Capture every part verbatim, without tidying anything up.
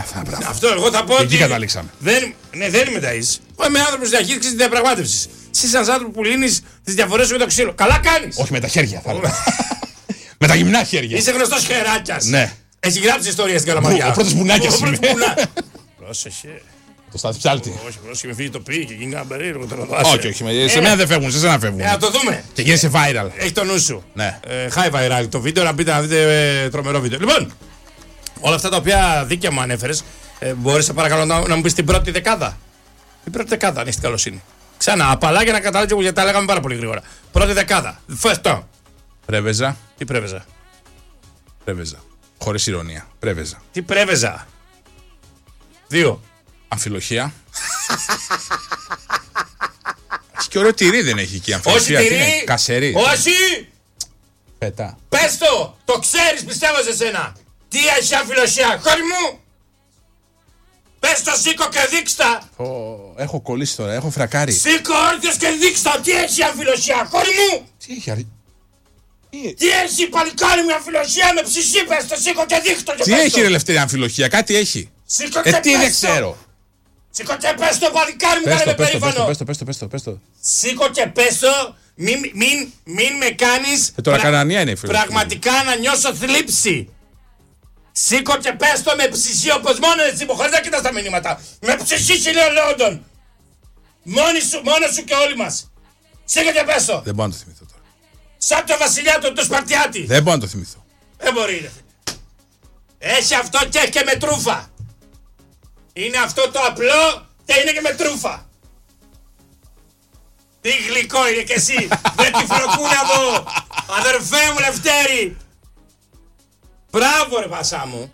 αυτά τα πράγματα. Αυτό εγώ θα πω. Εκεί ότι καταλήξαμε. Δεν, ναι, δεν είμαι ταΐς. Εγώ είμαι άνθρωπος διαχείρισης της διαπραγμάτευσης. Εσύ σαν άνθρωπο που λύνεις τις διαφορές σου με το ξύλο. Καλά κάνεις. Όχι με τα χέρια, θα έλεγα. Με τα γυμνά χέρια. Είσαι γνωστός χεράκιας. Ναι. Έχει γράψει ιστορία στην Καλαμαριά. Ο πρώτος μπουνάκιας είμαι. Πρόσεχε. Το στάθι ψάλτη. Όχι, πρόσεχε, με φύγει το πει και γίνει ένα περίεργο τώρα. Όχι, όχι. Σε μένα δεν φεύγουν, σε σένα φεύγουν. Να το δούμε. Και γίνεσαι viral. Έχει το νου σου. Ναι. High viral το βίντεο, να μπείτε να δείτε τρομερό βίντεο. Λοιπόν, όλα αυτά τα οποία δίκαια μου ανέφερες, μπορείς παρακαλώ να μου πεις την πρώτη δεκάδα. Την πρώτη δεκάδα, αν έχεις την καλοσύνη. Ξανά, απαλά για να καταλάβω γιατί τα λέγαμε πάρα πολύ γρήγορα. Πρώτη δεκάδα. Φεστό. Πρέβεζα. Τι πρέβεζα. Πρέβεζα. Χωρίς ηρωνία. Πρέβεζα. Τι πρέβεζα. Δύο. Αμφιλοχία. Έχει και ωραίο τυρί, δεν έχει εκεί αμφιλοχία. Όχι τυρί. Κασερί. Όχι. Πετά. Πες το. Το ξέρεις, πιστεύω σε σένα. Τι έχει αμφιλοχία. Χώρι μου. Πες το, σήκω και δείξτα. Έχω κολλήσει τώρα, έχω φρακάρει. Σήκω όρθιος και δείξτα. Τι έχει αμφιλοχία. Χώρι μου. Τι έχει αρ... Τι έχει παλικάρι μου αμφιλοχία με ψυχή. Πες το, σήκω και δείχτω. Τι έχει ρε Λευτέρη αμφιλοχία, κάτι έχει. Σήκω Ε, και τι δεν πες το. ξέρω. Σήκω και πες το, παλικάρι μου, Πες κάνε το, με πες το, πες το, περήφανο. πες το, πες το, πες το, πες το. Σήκω και πες το, μην, μην, μην με κάνεις Ε, τώρα κανανία είναι η φίλη. πραγματικά να νιώσω θλίψη. Σήκω και πες το με ψυχή όπως μόνο εσύ που χωρίς να κοιτάς τα μηνύματα. Με ψυχή χιλίων λέοντων. Μόνοι σου, μόνος σου και όλοι μας. Σήκω και πες το. Δεν μπορώ να το θυμηθώ τώρα. Σαν το βασιλιά του, του Σπαρτιάτη. Δεν μπορώ να το θυμηθώ. Δεν μπορεί ρε. Έχει αυτό και έχει και με τρούφα. Είναι αυτό το απλό και είναι και με τρούφα. Τι γλυκό είναι κι εσύ. Δεν τη φροκούνα εδώ. Αδερφέ μου Λευτέρη. Μπράβο ρε Πασά μου.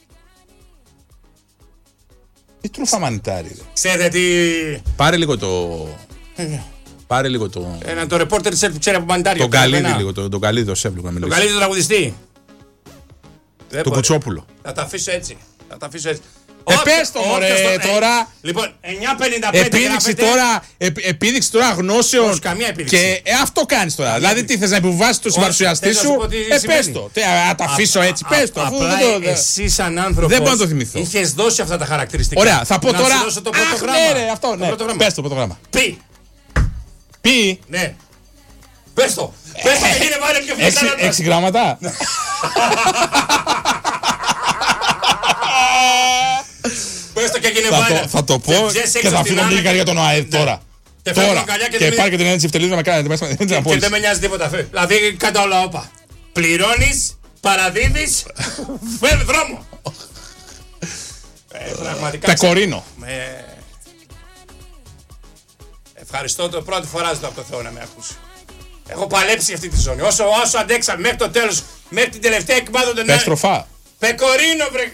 Τι τρούφα μανιτάρι ρε. Ξέρετε τι... Πάρε λίγο το... Πάρε λίγο το... Ένα το ρεπόρτερ της ΕΡΤ που ξέρει από μανιτάρια. Τον Καλίδη λίγο, τον το Καλίδη το σεύ λίγο να Τον μιλήσει. καλύτερο τραγουδιστή. Το Κουτσόπουλο. Θα τα αφήσω έτσι. Θα τα αφήσω έτσι. Ε, πες το μωρέ τώρα. Λοιπόν, εννιά πενήντα πέντε Επίδειξη τώρα, επ- επίδειξη τώρα γνώσεων. Όχι, καμία επίδειξη. Και ε, αυτό κάνεις τώρα. Δηλαδή τι θες να επιβάσεις το συμπαρουσιαστή θέλω να σου. σου πω τι Ε, σημαίνει. πες το. Τι, α, τα αφήσω έτσι, πες το. αφού Απλά δεν το- εσύ σαν άνθρωπος Δεν μπορώ να το θυμηθώ. είχες δώσει αυτά τα χαρακτηριστικά. Ωραία, θα πω Να τώρα. σου δώσω το πρώτο Αχ, γράμμα. ναι, ρε, αυτό, Το ναι. πρώτο γράμμα. Πες το πρώτο γράμμα. Πι. Πι. Ναι. Πες το. Πες το και είναι βάλε και Έξι, φλεσάρα. έξι γράμματα. Πες το και έγινε Θα βάλε. το, θα το πω και θα φύγω λίγα για τον ΑΕΔ τώρα. Και φεύγω Τώρα. αγκαλιά και Και δεν πάρει και την έννοια της ευτελής να με κάνετε μέσα. Δεν Και την δεν με νοιάζει τίποτα. φε. Δηλαδή κάτω όλα όπα. Πληρώνεις, παραδίδεις, φέρνει δρόμο. Ε, πραγματικά. Πεκορίνο. Με... Ευχαριστώ το πρώτη φορά ζητώ από το Θεό να με ακούσει. Έχω παλέψει αυτή τη ζώνη. Όσο, όσο αντέξαμε μέχρι το τέλος, μέχρι την τελευταία εκμάθω των Πες τροφά. Πεκορίνο βρε.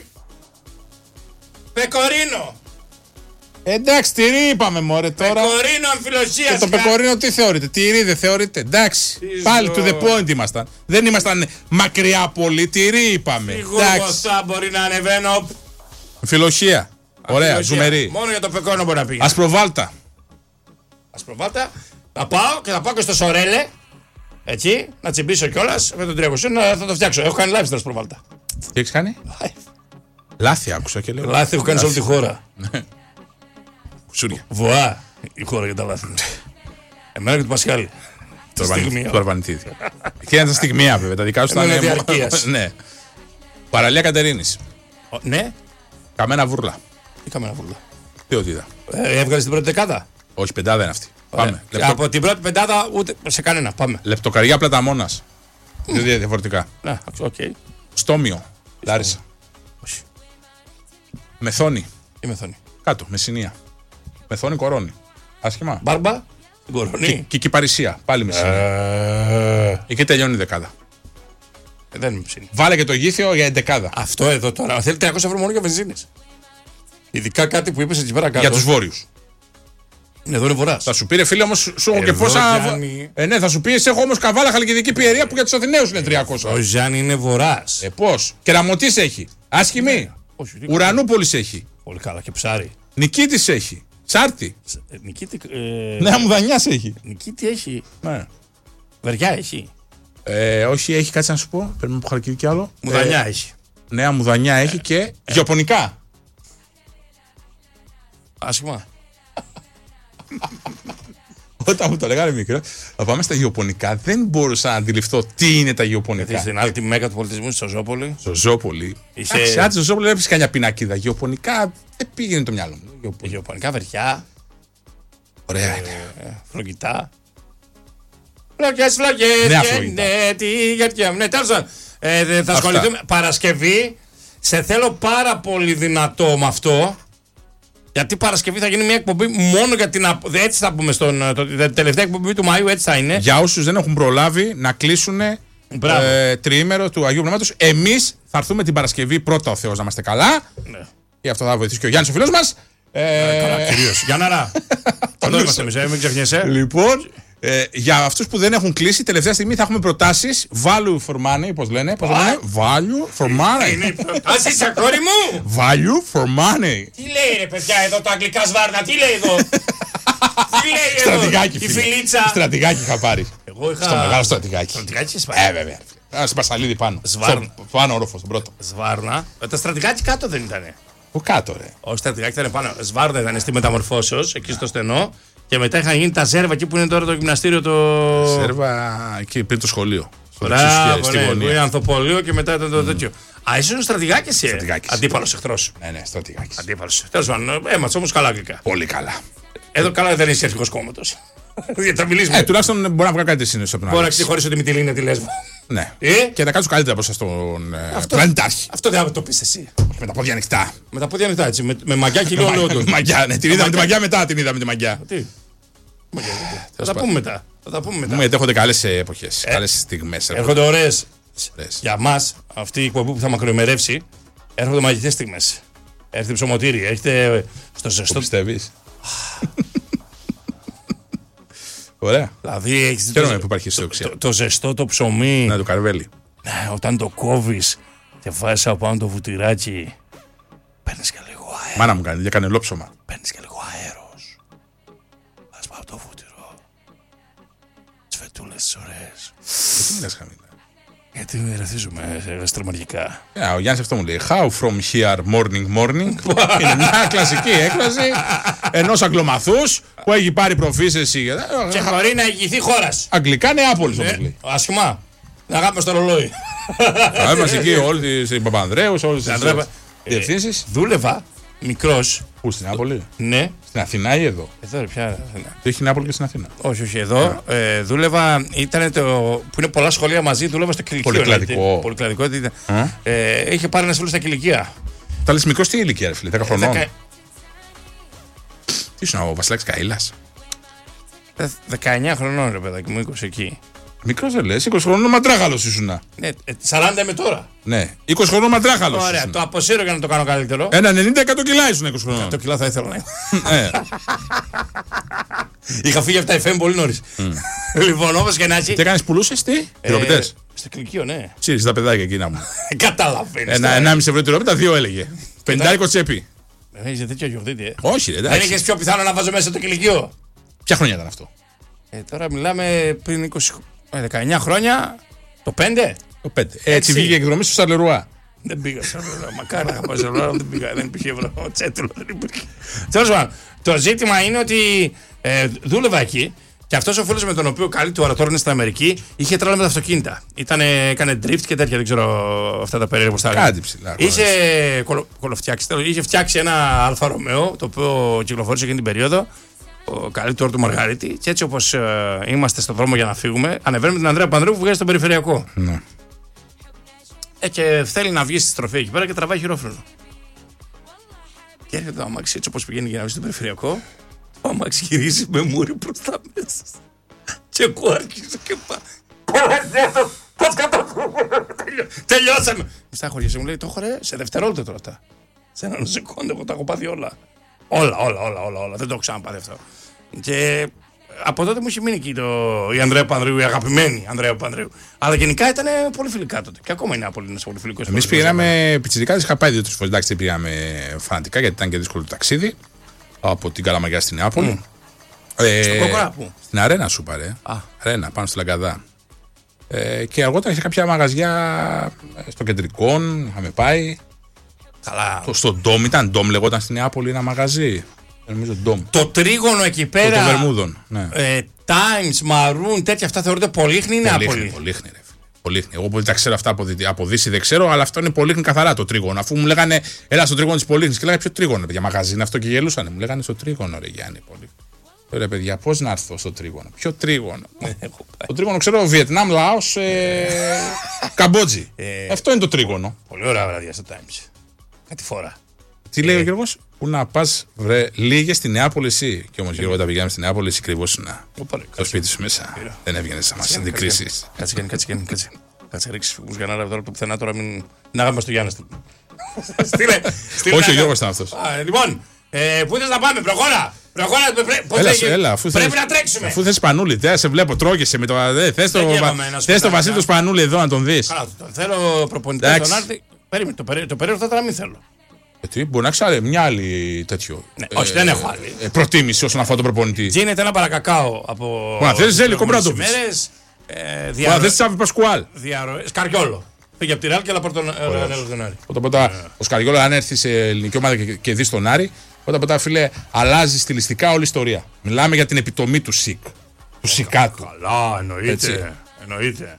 Πεκορίνο. Εντάξει, τυρί είπαμε μωρέ τώρα. Πεκορίνο αμφιλοσίας. Και το πεκορίνο τι θεωρείτε, τυρί δεν θεωρείτε. Εντάξει, πάλι to the point ήμασταν. Δεν ήμασταν μακριά πολύ, τυρί είπαμε. Εντάξει. θα μπορεί να ανεβαίνω. Φιλοχία. Ωραία, Αμφιλοσία. ζουμερή. Μόνο για το πεκόρινο μπορεί να πήγε. Ασπροβάλτα. Ασπροβάλτα. Θα πάω και θα πάω και στο Σορέλε. Έτσι, να τσιμπήσω κιόλας με τον τριακοσία να θα το φτιάξω. Έχω κάνει live στην Ασπροβάλτα. Τι έχεις κάνει? Λάθη άκουσα και λέω. Λάθη έχω κάνει σε όλη τη χώρα. Κουσούρια. Βοά η χώρα για τα λάθη. Εμένα και του Πασχάλη. Το στιγμίο. Αρβανιτίδη. Και ένα τα στιγμία βέβαια. Τα δικά σου Εμένα ήταν. διαρκείας. Ναι. Παραλία Κατερίνης. Ο- Ναι, Καμένα βούρλα. τι κάμερα βούλα. Τι ότι είδα. Ε, έβγαλε την πρώτη δεκάδα. Όχι, πεντάδα είναι αυτή. Πάμε. Ωραία. Από την πρώτη πεντάδα ούτε σε κανένα. Πάμε. Λεπτοκαριά Πλαταμόνας. Δύο διαφορετικά. Ναι, οκ. Στόμιο. Λάρισα. Όχι. Μεθόνη. Η μεθόνη. Κάτω. Μεσσηνία. Μεθόνη Κορώνη. Άσχημα. Μπάρμπα. Την κορονή. Και Κικυπαρισία. Πάλι Μεσσηνία. Ε, Εκεί τελειώνει η δεκάδα. δεν είμαι ψήνη. Βάλε και το γήθιο για εντεκάδα. Αυτό εδώ τώρα. Θέλει τριακόσια ευρώ μόνο για βενζίνες. Ειδικά κάτι που είπες εκεί πέρα κάτω. Για τους βόρειους. Ναι, εδώ είναι βορράς. Θα σου πει ρε φίλε όμως σου έχω και Εδώ, πόσα. Γιάννη. Ε, ναι, θα σου πει εσύ έχω όμως καβάλα χαλκιδική πιερία που για τους Αθηναίους είναι τριακόσια. Ο Γιάννη είναι βορράς. Ε, πώς. Κεραμωτής έχει. Άσχημη. Όχι, τι- Ουρανούπολης έχει. Πολύ καλά και ψάρι. Νικήτης έχει. Τσάρτη. Ε, Νικήτη, ε, Νέα Μουδανιάς έχει. Νικήτη έχει. Ναι. Βεριά έχει. Ε, όχι, έχει κάτι να σου πω. Παίρνουμε από χαλκιδική άλλο. Μουδανιά Ε, έχει. νέα Μουδανιά έχει και γεωπονικά. Άσχημα. Όταν μου το λέγανε μικρό, θα πάμε στα γεωπονικά. Δεν μπορούσα να αντιληφθώ τι είναι τα γεωπονικά. Γιατί στην άλλη τη μέγα του πολιτισμού, στη Ζώζοπολη. Ζώζοπολη. Είσαι- Εντάξει, άντε στο Ζώζοπολη έπαιξε κανένα πινακίδα. Γεωπονικά δεν πήγαινε το μυαλό μου. Γεωπονικά. Γεωπονικά βεριά, Ωραία είναι. ε, φλογητά. Φλογιές, φλογιές, Νέα και φλογητά. ναι, τι γιατί. Ναι, τέλος πάντων. Ε, δε- θα Αυτά. ασχοληθούμε. Παρασκευή, σε θέλω πάρα πολύ δυνατό με αυτό. Γιατί Παρασκευή θα γίνει μια εκπομπή μόνο για την. απ- Έτσι θα πούμε στον. Το, την τελευταία εκπομπή του Μαΐου, έτσι θα είναι. Για όσους δεν έχουν προλάβει να κλείσουν Μπράβο. ε, τριήμερο του Αγίου Πνεύματος, εμείς θα έρθουμε την Παρασκευή πρώτα ο Θεός να είμαστε καλά. Ναι. Και αυτό θα βοηθήσει και ο Γιάννης ο φίλος μας. Ε, Καλά, κυρίως. Γιάνναρα. Εδώ είμαστε εμείς, ε, μην ξεχνιέσαι. Λοιπόν, ε, για αυτούς που δεν έχουν κλείσει, τελευταία στιγμή θα έχουμε προτάσεις. Value for money, πώς λένε. Πώς λένε. Value for money. Ας είσαι κόρη μου! Value for money. Τι λέει ρε παιδιά εδώ τα αγγλικά σβάρνα, τι λέει εδώ! Τι λέει εδώ! Στρατηγάκι, Η φίλε. φιλίτσα! Στρατηγάκι είχα πάρει. Εγώ είχα. Στο μεγάλο στρατηγάκι. Στρατηγάκι είσαι Ε, πάρει. βέβαια. Ένα σπασαλίδι πάνω. Σβάρν. Στο πάνω όροφο, στον πρώτο. Σβάρνα. Ε, Τα στρατηγάκι κάτω δεν ήτανε. Ο κάτω, ρε. Ο στρατηγάκι ήταν πάνω. Σβάρνα ήταν στη Μεταμορφώσεως, εκεί στο στενό. Και μετά είχαν γίνει τα Ζέρβα εκεί που είναι τώρα το γυμναστήριο το. Σέρβα εκεί πριν το σχολείο. Στο Μπράβο, δεξί, στη ναι, γωνία. που είναι ανθοπολείο και μετά ήταν το τέτοιο. Α, ήσουν ο στρατηγάκι, ε. Στρατηγάκης. Αντίπαλο εχθρό. Ναι, ναι, στρατηγάκι. Αντίπαλο. Τέλο πάντων, έμαθα όμω καλά αγγλικά. Πολύ καλά. Εδώ καλά δεν είσαι αρχηγό κόμματο. Γιατί θα μιλήσουμε. Ε, τουλάχιστον μπορεί να βγάλει κάτι σύνδεση από την Μπορώ να άλλη. ξεχωρίσω τη Μυτιλίνη τη λες μου. Ναι. Ε? Και να κάτσω καλύτερα από εσά στον ε, πλανητάρχη. Αυτό δεν θα το πει εσύ. Με τα πόδια ανοιχτά. Με τα πόδια ανοιχτά έτσι. Με, με μαγιά κιλών Με όντως. μαγιά, ναι. Την είδαμε τη μαγιά μετά, την είδαμε τη μαγιά. Τι. Μαγιά, γιατί. Θα τα πούμε μετά. Θα τα πούμε μετά. Μου γιατί έχονται καλέ εποχέ, καλέ στιγμέ. Έρχονται ωραίε. Για μα, αυτή η εκπομπή που θα μακροημερεύσει, έρχονται μαγικές στιγμές. Έρχεται ψωμοτήρι, έρχεται στο Το ζεστό. πιστεύει. Ωραία. Δηλαδή έχεις Χαίρομαι το, που υπάρχει το, αισιοδοξία. το, το ζεστό το ψωμί. Να το καρβέλι. Ναι, όταν το κόβεις και βάζεις από πάνω το βουτυράκι, παίρνεις και λίγο αέρα. Μάνα μου κάνει, για κανελόψωμα. Παίρνεις και λίγο αέρος. Βάζεις πάνω το βούτυρο. Τις φετούλες τις ωραίες. Γιατί μιλάς χαμηλά. Γιατί ρεθίζουμε γαστρομαργικά. Ε, ο Γιάννης αυτό μου λέει. How from here morning morning. Είναι μια κλασική έκφραση ενός αγγλομαθούς που έχει πάρει προφήσεση. Και μπορεί να ηγηθεί χώρας. Αγγλικά Νεάπολης όπως λέει. Άσχημα. Να αγάπη στο ρολόι. Θα είμαστε εκεί όλοι οι Παπανδρέους, όλες τις Ανδρέα, διευθύνσεις. Δούλευα μικρός. Πού στην Νεάπολη, Ναι. στην Αθηνά ή εδώ. Εδώ ρε πια. Έχει Νεάπολη και στην Αθήνα. Όχι, όχι, εδώ. Ε, δούλευα. Ήταν το. Που είναι πολλά σχολεία μαζί, δούλευα στο κηλικείο. Πολυκλαδικό. δηλαδή, Πολυκλαδικό. ήταν. Ε, είχε πάρει ένα φίλο στα κηλικεία. Τα λες μικρός τι ηλικία, ρε φίλε, δέκα χρονών. Δεκα- Τι ήσουν ο Βασιλάκης Καΐλας. ε, δεκαεννιά χρονών, ρε παιδάκι μου, είκοσι εκεί. Μικρός δεν λες, είκοσι χρονών μαντράχαλος ήσουνα. Ναι, ε, σαράντα είμαι τώρα. Ναι, είκοσι χρονών μαντράχαλος. Ωραία, ήσουνα. το αποσύρω για να το κάνω καλύτερο. Ένα ενενήντα εκατό κιλά ήσουν είκοσι χρονών. Το κιλά θα ήθελα να είμαι. Ε, Είχα φύγει από τα εφ εμ πολύ νωρί. Λοιπόν, όπως και να έχει. Τι έκανες, πουλούσες τι, ε, τυροπιτές. Στο κηλικείο, ναι. Σύριζε τα παιδάκια εκείνα μου. Καταλαβαίνεις. Ένα ενάμιση ευρώ τυρόπιτα, δύο έλεγε. Πεντάρικο τσέπη. Έχει τέτοιο γιορτήτη, ε. Όχι, ρε, Δεν εντάξει. είχε πιο πιθανό να βάζω μέσα το κηλικείο. Ποια χρονιά ήταν αυτό. Ε, τώρα μιλάμε πριν είκοσι, ε, δεκαεννιά χρόνια. Το πέντε. Το πέντε. Έτσι Έτσι. βγήκε εκδρομή στο Σαρλερουά. Δεν πήγα σε ευρώ. Μακάρι να είχα πάει σε ευρώ, δεν πήγα. Δεν υπήρχε ευρώ. Τσέτουλο δεν υπήρχε. Τέλος πάντων, το ζήτημα είναι ότι ε, δούλευα εκεί και αυτός ο φίλος με τον οποίο καλή του ώρα τώρα είναι στην Αμερική είχε τρέλα με τα αυτοκίνητα. Ήτανε, έκανε drift και τέτοια, δεν ξέρω αυτά τα περίεργα που τα λένε. Κάτι ψηλά. Είχε, κολο, κολοφτιάξει, τέλος, είχε φτιάξει ένα Αλφα Ρωμαίο το οποίο κυκλοφόρησε εκείνη την περίοδο. Ο καλή του ώρα του Μαργαρίτη. Και έτσι όπως ε, είμαστε στον δρόμο για να φύγουμε, ανεβαίνουμε την Ανδρέα Πανδρέου που βγάζει στον περιφερειακό. Ναι. Ε, και θέλει να βγει στη στροφή εκεί πέρα και τραβάει χειρόφρενο. Και έρχεται το αμάξι έτσι όπως πηγαίνει για να βγει στον περιφερειακό. Το αμάξι γυρίζει με μούρι προς τα μέσα. Και εγώ άρχισα και πάω. Πώς καταφέρουμε. Τελειώσαμε. Μη στάχωριασε, μου λέει το έχω ρε σε δευτερόλεπτα τώρα αυτά. Σε έναν σεκόντο εγώ τα έχω πάθει όλα. Όλα, όλα, όλα, όλα, όλα. Δεν το έχω ξαναπάθει αυτό. Και από τότε μου έχει μείνει εκεί το... η Ανδρέα Πανδρέου, η αγαπημένη Ανδρέα Πανδρέου. Αλλά γενικά ήταν πολύ φιλικά τότε. Και ακόμα είναι πολύ, ένας πολύ φιλικός. Εμείς πήγαμε πιτσιρικάδες, είχα πάει δύο-τρεις φορές. Εντάξει, δεν πήγαμε φανατικά γιατί ήταν και δύσκολο το ταξίδι. Από την Καλαμαγιά στην Νεάπολη. Mm. Ε, Στον Κόκορα, πού? Στην Αρένα σου πάρε. Α. Αρένα, πάνω στη Λαγκαδά. Ε, και αργότερα είχε κάποια μαγαζιά στο κεντρικό. Είχαμε πάει. Καλά. Το, στο Ντόμ, ήταν Ντόμ λεγόταν στην Νεάπολη ένα μαγαζί. Νομίζω Ντόμ. Το τρίγωνο εκεί πέρα. Το Βερμούδων. Ναι. Ε, Times, Maroon, τέτοια αυτά θεωρούνται πολύχνη ή Νεάπολη. Πολύχνη, ρε. Πολύχνη. Εγώ που τα ξέρω αυτά από, από Δύση δεν ξέρω, αλλά αυτό είναι πολύχνη καθαρά το τρίγωνο. Αφού μου λέγανε, έλα στο τρίγωνο τη Πολύχνη και λέγανε ποιο τρίγωνο, παιδιά, μαγαζί είναι αυτό και γελούσανε. Μου λέγανε στο τρίγωνο, ρε Γιάννη, πολύ. Ωραία, παιδιά, πώ να έρθω στο τρίγωνο. Ποιο τρίγωνο. Το τρίγωνο ξέρω, Βιετνάμ, Λαό, ε, Καμπότζη. Ε, αυτό είναι το τρίγωνο. Πολύ ωραία βραδιά στο Times. Κάτι φορά. Τι λέει ο Γιώργος, πού να πα, βρε, λίγε στη Νεάπολη εσύ. Και όμω, Γιώργο, όταν πηγαίναμε στη Νεάπολη, εσύ κρυβόσουν στο σπίτι σου μέσα. Δεν έβγαινε να μα αντικρίσει. Κάτσε, κάτσε, κάτσε, κάτσε. Κάτσε, ρίξει φυγού για να ράβει τώρα το πουθενά τώρα. Μην αγάπη στο Γιάννη. Στείλε. Όχι, ο Γιώργος ήταν αυτό. Λοιπόν, πού θε να πάμε, προχώρα. Προχώρα, έλα, πρέπει να τρέξουμε. Αφού θε Σπανούλη, δεν σε βλέπω, τρώγεσαι με το. Θε το Βασίλη το Σπανούλη εδώ να τον δει. Θέλω προπονητή στον Άρτη. Περίμενε, το περίεργο θα μην θέλω. Γιατί μπορεί να ξέρει μια άλλη τέτοιο. Ναι, ε, όχι, δεν έχω άλλη. Ε, προτίμηση όσον αφορά τον προπονητή. Γίνεται ένα παρακακάο από. Που να θε Ζέλη, κομπράτο. Που να θε Τσάβη Πασκουάλ. Σκαριόλο. Πήγε από τη Ρεάλ και έλα πρώτον τον Άρη. Όταν ποτά ο Σκαριόλο, αν έρθει σε ελληνική ομάδα και δει τον Άρη, όταν ποτά φίλε αλλάζει στιλιστικά όλη η ιστορία. Μιλάμε για την επιτομή του ΣΥΚ. Του ΣΥΚΑΤΟΥ. Καλά, εννοείται. εννοείται.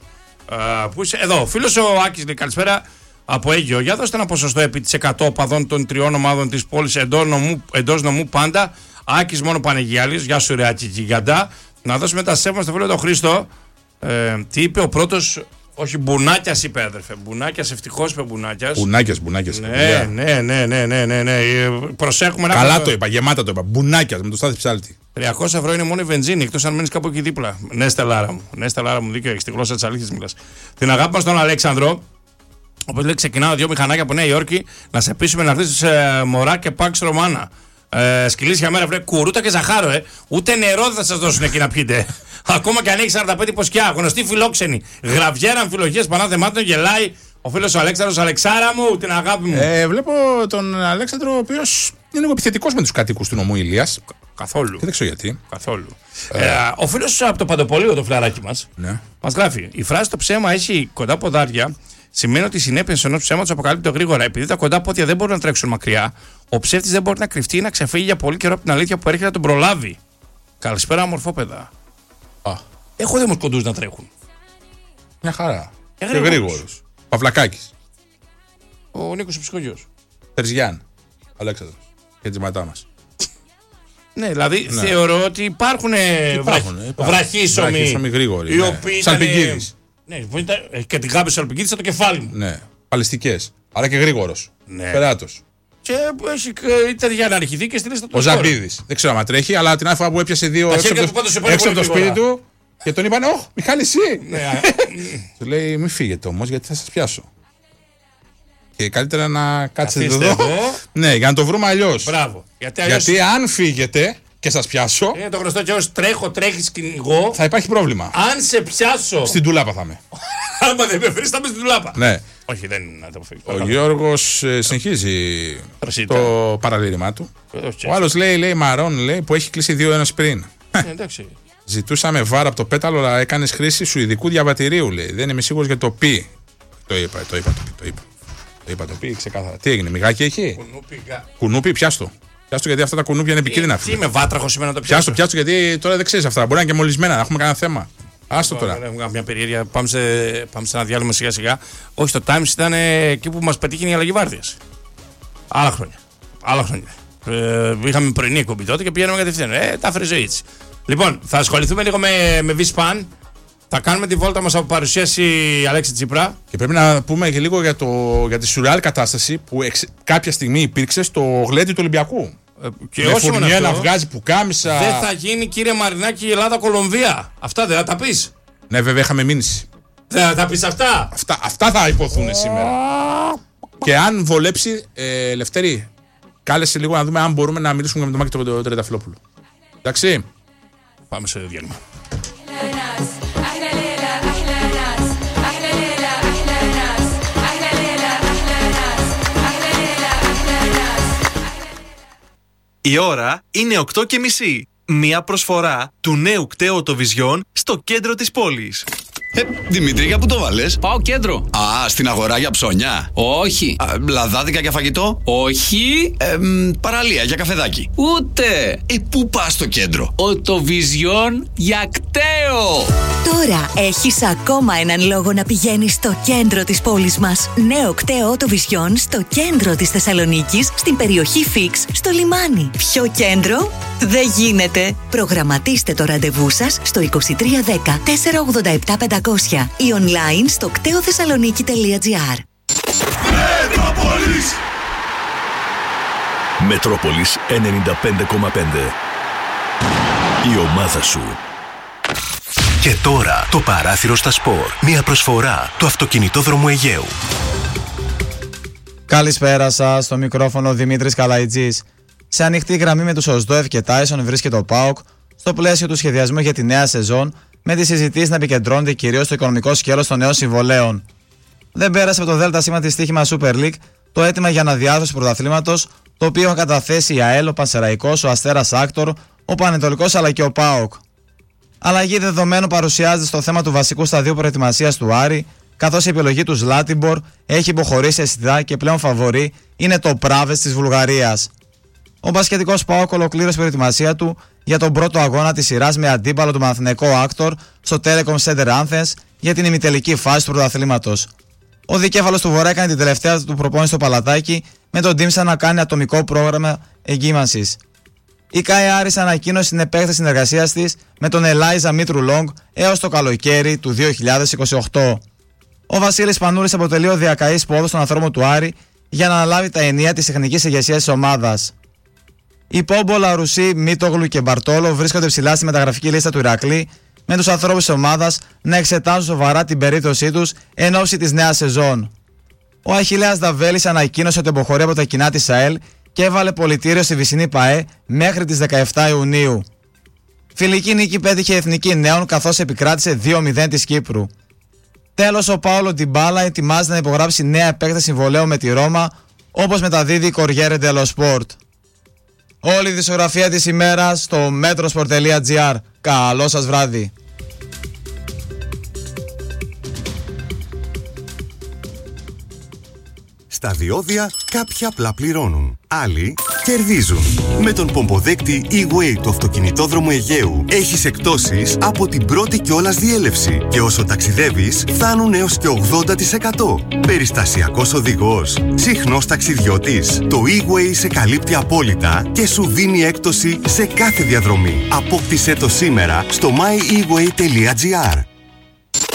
Εδώ, φίλο ο Άκης λέει καλησπέρα. Από Αίγυο, για δώστε ένα ποσοστό επί της εκατό οπαδών των τριών ομάδων της πόλης εντός νομού, εντός νομού πάντα. Άκης μόνο Πανεγιάλης, γεια σου ρε Άκη Γιγαντά. Να δώσουμε τα σέβα στο φίλο τον Χρήστο. Ε, τι είπε ο πρώτος, όχι Μπουνάκιας είπε αδερφέ. Μπουνάκιας, ευτυχώς είπε Μπουνάκιας. Μπουνάκιας, Μπουνάκιας. Ναι, ναι, ναι, ναι, ναι, ναι, ναι. Προσέχουμε να. Καλά το είπα, γεμάτα το είπα. Μπουνάκιας με το Στάθη Ψάλτη. τριακόσια ευρώ είναι μόνο η βενζίνη, εκτός αν μένεις κάπου εκεί δίπλα. Ναι, Στελάρα μου. Ναι, Στελάρα μου, δίκιο έχεις, τη γλώσσα της αλήθειας μιλάς. Την αγάπη μας στον Αλέξανδρο. Όπως λέει, ξεκινάω δύο μηχανάκια από Νέα Υόρκη να σε πείσουμε να έρθεις ε, μωρά και Pax Romana. Ε, σκυλίσια μέρα, βρε, κουρούτα και ζαχάρο, ε. Ούτε νερό δεν θα σας δώσουν εκεί να πιείτε. Ακόμα και αν έχει σαράντα πέντε υποσκιά, γνωστή φιλόξενη. Γραβιέρα, αμφιλογίες, πανάθεμάτων, γελάει ο φίλος ο Αλέξανδρος. Αλεξάρα μου, την αγάπη μου. Ε, βλέπω τον Αλέξανδρο, ο οποίος είναι λίγο επιθετικός με τους κατοίκους του νομού Ηλίας. Καθόλου. Και δεν ξέρω γιατί. Καθόλου. Ε, ε, ο φίλος από το Παντοπολείο, το φιλαράκι μας, ναι, μας γράφει: η φράση το ψέμα έχει κοντά ποδάρια. Σημαίνει ότι η συνέπεια ενός ψέματος αποκαλύπτεται γρήγορα. Επειδή τα κοντά πόδια δεν μπορούν να τρέξουν μακριά, ο ψεύτης δεν μπορεί να κρυφτεί ή να ξεφύγει για πολύ καιρό από την αλήθεια που έρχεται να τον προλάβει. Καλησπέρα, μορφόπεδα. Α. Έχω δει όμως κοντούς να τρέχουν. Μια χαρά. Και γρήγορος. Παυλακάκης. Ο Νίκος ο Ψυχογιός. Τερζιάν. Αλέξανδρος. Και τζιματά μας. Ναι, δηλαδή ναι, θεωρώ ότι υπάρχουν βραχίσωμοι γρήγοροι. Οι οποίοι. Σαλπικίδης. Ναι, και την γάμπη Σαλπικίδη στο κεφάλι μου. Ναι, παλαιστικές. Άρα και γρήγορος. Ναι. Περάτος. Και έχει ήταν για να αρχιθεί και στείλει στο τέλος. Ο Ζαμπίδης. Δεν ξέρω αν τρέχει, αλλά την άλλη φορά που έπιασε δύο έξω από το, έξω από το σπίτι του και τον είπαν: Ωχ, Μιχάλη, εσύ. Ναι. Του λέει: Μην φύγετε όμως, γιατί θα σας πιάσω. Και καλύτερα να κάτσετε εδώ. εδώ. Ναι, για να το βρούμε αλλιώς. Μπράβο. Γιατί, αλλιώς... γιατί αν φύγετε και σας πιάσω. Είναι το γνωστό και ως τρέχω, τρέχεις κυνηγώ. Θα υπάρχει πρόβλημα. Αν σε πιάσω. Στην τουλάπα θα είμαι. Άμα δεν με βρεις, θα είμαι στην τουλάπα. Ναι. Όχι, δεν είναι να το αποφύγει. Ο Γιώργος ε, συνεχίζει το παραλήρημά του. Ο άλλος λέει, λέει Μαρών, λέει, που έχει κλείσει δύο ένας πριν. Εντάξει. Ζητούσαμε βάρα από το πέταλο, αλλά έκανες χρήση σου ειδικού διαβατηρίου, λέει. Δεν είμαι σίγουρος για το πι. Το είπα, το είπα, το είπα. Το είπα, το, είπα, το πει ξεκάθαρα. Τι έγινε, μιγάκι έχει. Κουνούπι, κουνούπι πιάστο. Πιάστο γιατί αυτά τα κουνούπια είναι επικίνδυνα. Τι είμαι βάτραχο σήμερα να το πιάσω. Πιάστο, πιάστο γιατί τώρα δεν ξέρει αυτά. Μπορεί να είναι και μολυσμένα, να έχουμε κανένα θέμα. Άστο τώρα. Έχουμε μια περιέργεια. Πάμε σε, πάμε σε ένα διάλειμμα σιγά σιγά. Όχι, το Times ήταν εκεί που μας πετύχει η αλλαγή βάρδιας. Άλλα χρόνια. Άλλα χρόνια. Ε, είχαμε πρωινή εκπομπή τότε και πηγαίνουμε κατευθείαν. Ε, τα έφερε ζωή της. Λοιπόν, θα ασχοληθούμε λίγο με, με V-Span. Θα κάνουμε τη βόλτα μας από παρουσίαση Αλέξη Τσίπρα. Και πρέπει να πούμε και λίγο για, το, για τη σουρεάλ κατάσταση που εξ, κάποια στιγμή υπήρξε στο γλέντι του Ολυμπιακού. Ε, και με Φουρνιέ να βγάζει πουκάμισα. Δεν θα γίνει, κύριε Μαρινάκη, η Ελλάδα-Κολομβία. Αυτά δεν θα τα πεις. Ναι, βέβαια, είχαμε μήνυση. Δεν θα τα πεις αυτά. Αυτά, αυτά θα υποθούν oh. σήμερα. Και αν βολέψει, ε, Λευτέρη, κάλεσε λίγο να δούμε αν μπορούμε να μιλήσουμε με τον Μάκη τον Τρενταφυλόπουλο. Εντάξει. Πάμε σε διάλειμμα. Η ώρα είναι οκτώ και μισή. Μία προσφορά του νέου κταίου Οτοβιζιόν στο κέντρο της πόλης. Ε, Δημήτρη, για πού το βάλες? Πάω κέντρο. Α, στην αγορά για ψώνια. Όχι. Α, λαδάδικα για φαγητό. Όχι. Ε, μ, παραλία για καφεδάκι. Ούτε. Ε, πού πας στο κέντρο? Οτοβιζιόν για κταίο. Τώρα έχεις ακόμα έναν λόγο να πηγαίνεις στο κέντρο της πόλης μας. Νέο κταίο Οτοβιζιόν στο κέντρο της Θεσσαλονίκης, στην περιοχή Φίξ, στο λιμάνι. Πιο κέντρο δεν γίνεται. Προγραμματίστε το ραντεβού σας στο είκοσι τρία δέκα τετρακόσια ογδόντα επτά πεντακόσια ή online στο κταίο θεσσαλονίκη τελεία τζι άρ. Μετρόπολης Μετρόπολης ενενήντα πέντε κόμμα πέντε. Η ομάδα σου. Και τώρα το παράθυρο στα σπορ. Μια προσφορά του αυτοκινητόδρομου Αιγαίου. Καλησπέρα σας, στο μικρόφωνο Δημήτρης Καλαϊτζής. Σε ανοιχτή γραμμή με τους Οσδόεφ και Τάισον βρίσκεται ο ΠΑΟΚ στο πλαίσιο του σχεδιασμού για τη νέα σεζόν, με τις συζητήσεις να επικεντρώνονται κυρίως στο οικονομικό σκέλος των νέων συμβολέων. Δεν πέρασε από το ΔΣ της στοίχημα Super League το αίτημα για αναδιάρθρωση πρωταθλήματος, το οποίο έχουν καταθέσει η ΑΕΛ, ο Πανσεραϊκός, ο Αστέρας Άκτορ, ο Πανετολικός αλλά και ο ΠΑΟΚ. Αλλαγή δεδομένου παρουσιάζεται στο θέμα του βασικού σταδίου προετοιμασίας του Άρη, καθώς η επιλογή του Ζλάτιμπορ έχει υποχωρήσει αισθητά και πλέον φαβορί είναι το Πράβες της Βουλγαρίας. Ο μπασκετικός ΠΑΟΚ ολοκλήρωσε προετοιμασία του για τον πρώτο αγώνα της σειράς με αντίπαλο τον Παναθηναϊκό Άκτορ στο Telecom Center Athens για την ημιτελική φάση του πρωταθλήματος. Ο δικέφαλος του Βορρά έκανε την τελευταία του προπόνηση στο Παλατάκι, με τον Τίμσα να κάνει ατομικό πρόγραμμα εγκύμανσης. Η ΚΑΕ Άρης ανακοίνωσε την επέκταση συνεργασίας της με τον Ελάιζα Μήτρου Λόγκ έως το καλοκαίρι του δύο χιλιάδες είκοσι οκτώ. Ο Βασίλης Πανούρης αποτελεί ο διακαής πόδος στον ανθρώπο του Άρη για να αναλάβει τα ενία της τεχνικής ηγεσίας της ομάδας. Οι Πόμπο, Λαρουσί, Μίτογλου και Μπαρτόλο βρίσκονται ψηλά στη μεταγραφική λίστα του Ηρακλή, με τους ανθρώπους της ομάδας να εξετάζουν σοβαρά την περίπτωσή τους εν ώψη της νέας σεζόν. Ο Αχιλλέας Δαβέλης ανακοίνωσε ότι αποχωρεί από τα κοινά της ΑΕΛ και έβαλε πολιτήριο στη Βυσσινή ΠΑΕ μέχρι τις δεκαεφτά Ιουνίου. Φιλική νίκη πέτυχε η Εθνική Νέων, καθώς επικράτησε δύο μηδέν της Κύπρου. Τέλος, ο Πάολο Ντιμπάλα ετοιμάζεται να υπογράψει νέα επέκταση συμβολαίου με τη Ρώμα, όπως μεταδίδει η Corriere dello Sport. Όλη η δισογραφία της ημέρας στο metrosport τελεία τζι άρ. Καλό σας βράδυ. Στα διόδια κάποιοι απλά πληρώνουν, άλλοι κερδίζουν. Με τον πομποδέκτη E-Way του αυτοκινητόδρομου Αιγαίου έχεις εκπτώσεις από την πρώτη κιόλας διέλευση και όσο ταξιδεύεις φτάνουν έως και ογδόντα τοις εκατό. Περιστασιακός οδηγός, συχνός ταξιδιώτης. Το E-Way σε καλύπτει απόλυτα και σου δίνει έκπτωση σε κάθε διαδρομή. Απόκτησέ το σήμερα στο my e way τελεία τζι άρ.